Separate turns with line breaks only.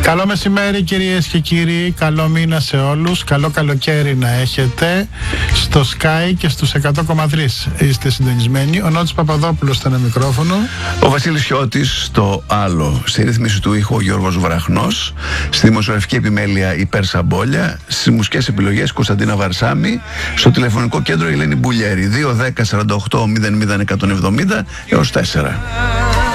Καλό μεσημέρι κυρίες και κύριοι, καλό μήνα σε όλους, καλό καλοκαίρι να έχετε. Στο Sky και στους 100,3 είστε συντονισμένοι. Ο Νότης Παπαδόπουλος στο ένα μικρόφωνο.
Ο Βασίλης Χιώτης στο άλλο. Στη ρύθμιση του ήχου ο Γιώργος Βραχνός. Στη δημοσιογραφική επιμέλεια η Πέρσα Μπόλια. Στις μουσικές επιλογές Κωνσταντίνα Βαρσάμι. Στο τηλεφωνικό κέντρο η Ελένη Μπουλιέρη. 210 48 00 170 έως 4.